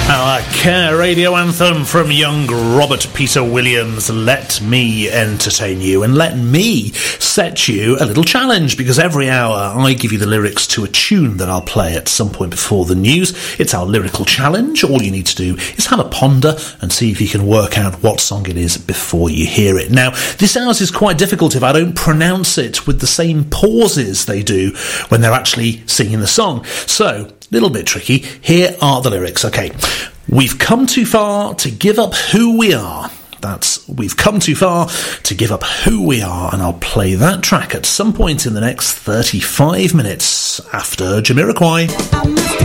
Our Care Radio anthem from young Robert Peter Williams, Let Me Entertain You, and let me set you a little challenge, because every hour I give you the lyrics to a tune that I'll play at some point before the news. It's our lyrical challenge. All you need to do is have a ponder and see if you can work out what song it is before you hear it. Now, this ours is quite difficult if I don't pronounce it with the same pauses they do when they're actually singing the song. So, little bit tricky. Here are the lyrics. Okay. We've come too far to give up who we are. That's we've come too far to give up who we are. And I'll play that track at some point in the next 35 minutes after Jamiroquai.